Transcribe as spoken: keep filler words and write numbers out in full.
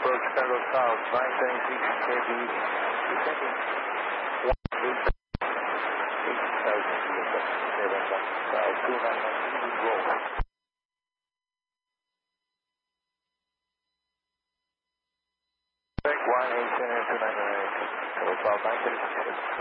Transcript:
approach Chicago South, nine seventy-six K B, descending one eight thousand seven one five two nine nine roll. one eight seven two nine nine, Chicago South, nine seventy-six.